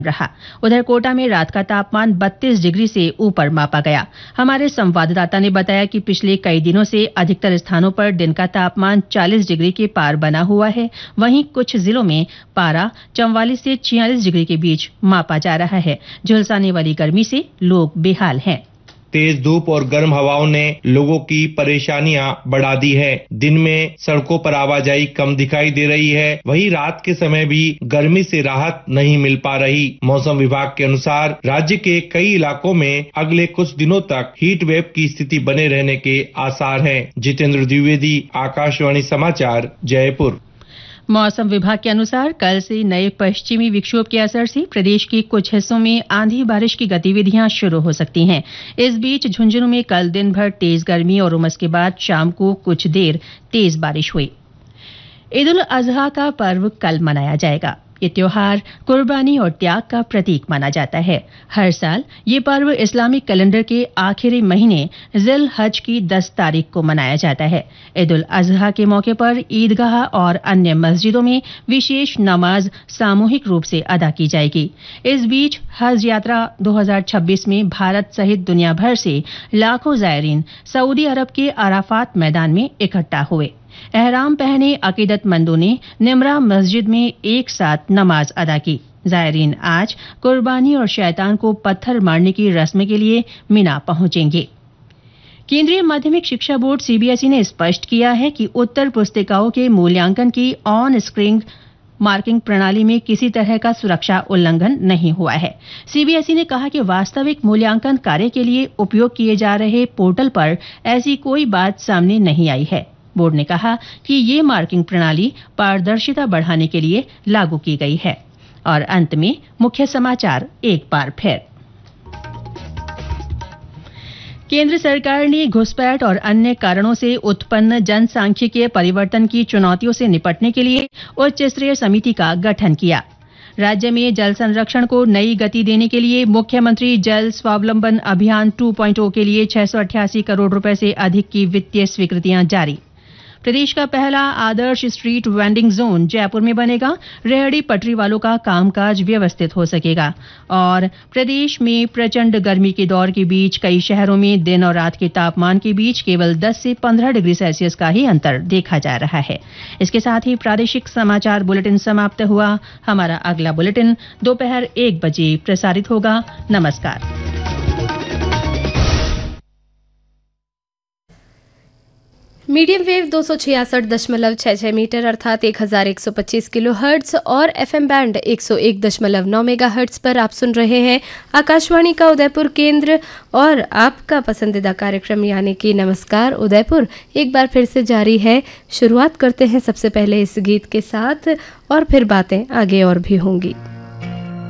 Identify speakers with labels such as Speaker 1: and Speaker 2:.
Speaker 1: रहा। उधर कोटा में रात का तापमान 32 डिग्री से ऊपर मापा गया। हमारे संवाददाता ने बताया कि पिछले कई दिनों से अधिकतर स्थानों पर दिन का तापमान 40 डिग्री के पार बना हुआ है। वहीं कुछ जिलों में पारा 44 से 46 डिग्री के बीच मापा जा रहा है। झुलसाने वाली गर्मी से लोग बेहाल हैं।
Speaker 2: तेज धूप और गर्म हवाओं ने लोगों की परेशानियां बढ़ा दी है। दिन में सड़कों पर आवाजाही कम दिखाई दे रही है। वहीं रात के समय भी गर्मी से राहत नहीं मिल पा रही। मौसम विभाग के अनुसार राज्य के कई इलाकों में अगले कुछ दिनों तक हीट वेव की स्थिति बने रहने के आसार हैं। जितेंद्र द्विवेदी, आकाशवाणी समाचार, जयपुर।
Speaker 1: मौसम विभाग के अनुसार कल से नए पश्चिमी विक्षोभ के असर से प्रदेश के कुछ हिस्सों में आंधी बारिश की गतिविधियां शुरू हो सकती हैं। इस बीच झुंझुनू में कल दिन भर तेज गर्मी और उमस के बाद शाम को कुछ देर तेज बारिश हुई। ईद उल अजहा का पर्व कल मनाया जाएगा। ये त्योहार कुर्बानी और त्याग का प्रतीक माना जाता है। हर साल ये पर्व इस्लामिक कैलेंडर के आखिरी महीने जिल हज की 10 तारीख को मनाया जाता है। ईद उल अजहा के मौके पर ईदगाह और अन्य मस्जिदों में विशेष नमाज सामूहिक रूप से अदा की जाएगी। इस बीच हज यात्रा 2026 में भारत सहित दुनिया भर से लाखों जायरीन सऊदी अरब के अराफात मैदान में इकट्ठा हुए। एहराम पहने अकीदतमंदों ने निमरा मस्जिद में एक साथ नमाज अदा की। जायरीन आज कुर्बानी और शैतान को पत्थर मारने की रस्म के लिए मिना पहुंचेंगे। केंद्रीय माध्यमिक शिक्षा बोर्ड सीबीएसई ने स्पष्ट किया है कि उत्तर पुस्तिकाओं के मूल्यांकन की ऑन स्क्रीन मार्किंग प्रणाली में किसी तरह का सुरक्षा उल्लंघन नहीं हुआ है। सीबीएसई ने कहा कि वास्तविक मूल्यांकन कार्य के लिए उपयोग किए जा रहे पोर्टल पर ऐसी कोई बात सामने नहीं आई है। बोर्ड ने कहा कि ये मार्किंग प्रणाली पारदर्शिता बढ़ाने के लिए लागू की गई है। और अंत में मुख्य समाचार एक बार फिर। केंद्र सरकार ने घुसपैठ और अन्य कारणों से उत्पन्न जनसांख्यिकीय परिवर्तन की चुनौतियों से निपटने के लिए उच्च स्तरीय समिति का गठन किया। राज्य में जल संरक्षण को नई गति देने के लिए मुख्यमंत्री जल स्वावलंबन अभियान 2.0 के लिए 688 करोड़ रुपए से अधिक की वित्तीय स्वीकृतियां जारी। प्रदेश का पहला आदर्श स्ट्रीट वेंडिंग जोन जयपुर में बनेगा। रेहड़ी पटरी वालों का कामकाज व्यवस्थित हो सकेगा। और प्रदेश में प्रचंड गर्मी के दौर के बीच कई शहरों में दिन और रात के तापमान के बीच केवल 10 से 15 डिग्री सेल्सियस का ही अंतर देखा जा रहा है। इसके साथ ही प्रादेशिक समाचार बुलेटिन समाप्त हुआ। हमारा अगला बुलेटिन दोपहर 1 बजे प्रसारित होगा। नमस्कार।
Speaker 3: मीडियम वेव 266.66 मीटर अर्थात 1125 किलो हर्ट्ज और एफएम बैंड 101.9 मेगा हर्ट्ज पर आप सुन रहे हैं आकाशवाणी का उदयपुर केंद्र और आपका पसंदीदा कार्यक्रम यानी कि नमस्कार उदयपुर एक बार फिर से जारी है। शुरुआत करते हैं सबसे पहले इस गीत के साथ और फिर बातें आगे और भी होंगी।